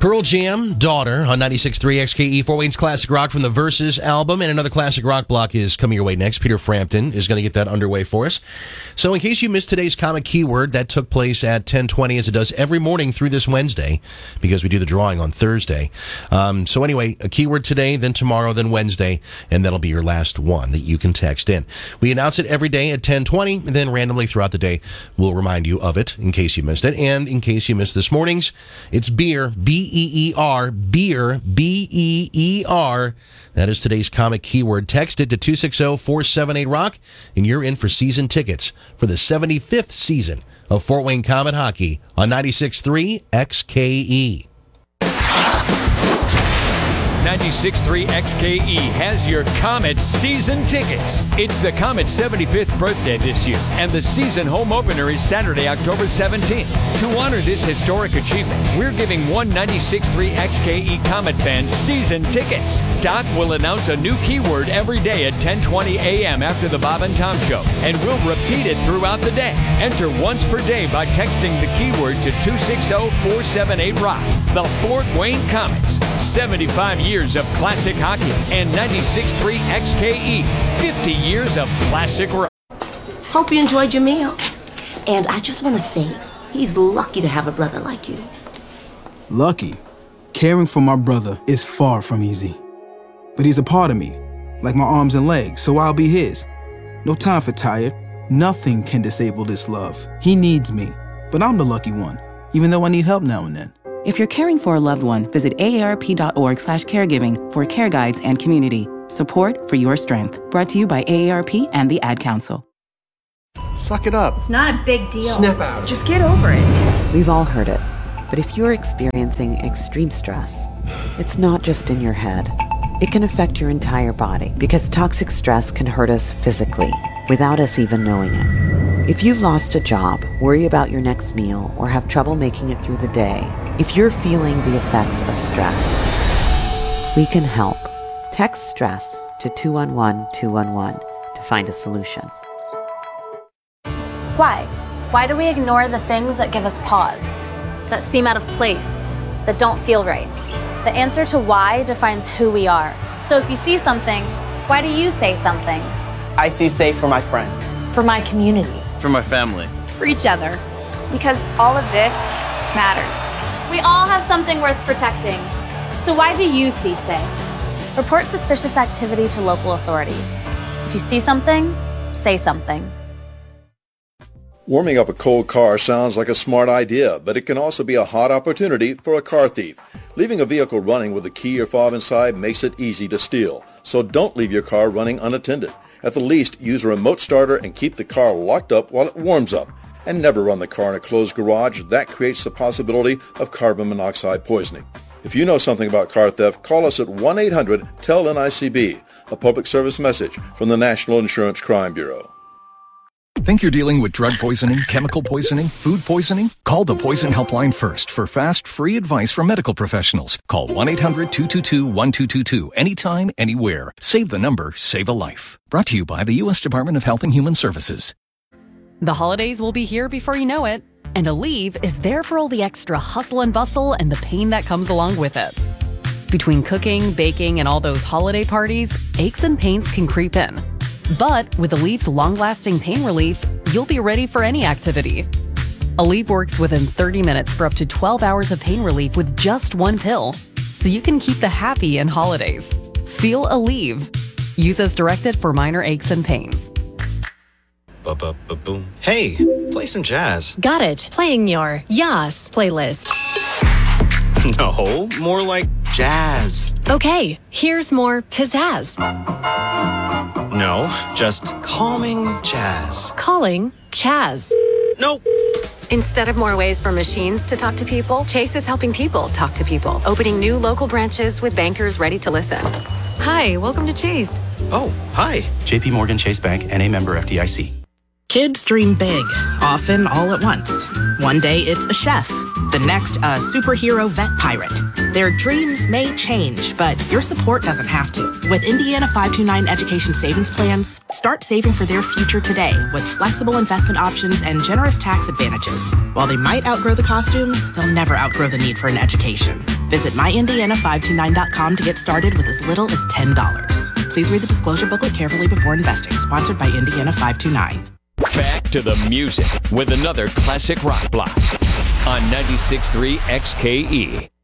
Pearl Jam, Daughter on 96.3 XKE, Fort Wayne's Classic Rock from the Versus album, and another classic rock block is coming your way next. Peter Frampton is going to get that underway for us. So in case you missed today's comic keyword, that took place at 10:20 as it does every morning through this Wednesday because we do the drawing on Thursday. So anyway, a keyword today, then tomorrow, then Wednesday, and that'll be your last one that you can text in. We announce it every day at 10:20, and then randomly throughout the day, we'll remind you of it in case you missed it. And in case you missed this morning's, it's beer, B-E-E-R, beer, B-E-E-R. That is today's comic keyword. Text it to 260-478-ROCK, and you're in for season tickets for the 75th season of Fort Wayne Comet Hockey on 96.3 XKE. 96.3 XKE has your Comet season tickets. It's the Comet's 75th birthday this year, and the season home opener is Saturday, October 17th. To honor this historic achievement, we're giving one 96.3 XKE Comet fan season tickets. Doc will announce a new keyword every day at 10:20 a.m. after the Bob and Tom Show, and we'll repeat it throughout the day. Enter once per day by texting the keyword to 260-478-ROCK. The Fort Wayne Comets, 75 years of classic hockey, and 96.3 XKE, 50 years of classic rock. Hope you enjoyed your meal. And I just want to say, he's lucky to have a brother like you. Lucky? Caring for my brother is far from easy. But he's a part of me, like my arms and legs, so I'll be his. No time for tired. Nothing can disable this love. He needs me, but I'm the lucky one, even though I need help now and then. If you're caring for a loved one, visit aarp.org/caregiving for care guides and community support for your strength. Brought to you by AARP and the Ad Council. Suck it up. It's not a big deal. Snap out. Just get over it. We've all heard it. But if you're experiencing extreme stress, it's not just in your head. It can affect your entire body because toxic stress can hurt us physically without us even knowing it. If you've lost a job, worry about your next meal, or have trouble making it through the day, if you're feeling the effects of stress, we can help. Text STRESS to 211-211 to find a solution. Why? Why do we ignore the things that give us pause, that seem out of place, that don't feel right? The answer to why defines who we are. So if you see something, why do you say something? I see safe for my friends. For my community. For my family. For each other. Because all of this matters. We all have something worth protecting. So why do you see safe? Report suspicious activity to local authorities. If you see something, say something. Warming up a cold car sounds like a smart idea, but it can also be a hot opportunity for a car thief. Leaving a vehicle running with a key or fob inside makes it easy to steal. So don't leave your car running unattended. At the least, use a remote starter and keep the car locked up while it warms up. And never run the car in a closed garage. That creates the possibility of carbon monoxide poisoning. If you know something about car theft, call us at 1-800-TEL-NICB, a public service message from the National Insurance Crime Bureau. Think you're dealing with drug poisoning, chemical poisoning, food poisoning? Call the Poison Helpline first for fast, free advice from medical professionals. Call 1-800-222-1222 anytime, anywhere. Save the number, save a life. Brought to you by the U.S. Department of Health and Human Services. The holidays will be here before you know it, and Aleve is there for all the extra hustle and bustle and the pain that comes along with it. Between cooking, baking, and all those holiday parties, aches and pains can creep in. But with Aleve's long-lasting pain relief, you'll be ready for any activity. Aleve works within 30 minutes for up to 12 hours of pain relief with just one pill, so you can keep the happy in holidays. Feel Aleve. Use as directed for minor aches and pains. Ba-ba-ba-boom. Hey, play some jazz. Got it. Playing your Yas playlist. No, more like jazz. Okay, here's more pizzazz. No, just calming jazz. Calling Chaz. Nope. Instead of more ways for machines to talk to people, Chase is helping people talk to people, opening new local branches with bankers ready to listen. Hi, welcome to Chase. Oh, hi. JP Morgan Chase Bank, N.A. member FDIC. Kids dream big, often all at once. One day it's a chef, the next a superhero vet pirate. Their dreams may change, but your support doesn't have to. With Indiana 529 Education Savings Plans, start saving for their future today with flexible investment options and generous tax advantages. While they might outgrow the costumes, they'll never outgrow the need for an education. Visit myindiana529.com to get started with as little as $10. Please read the disclosure booklet carefully before investing. Sponsored by Indiana 529. Back to the music with another classic rock block on 96.3 XKE.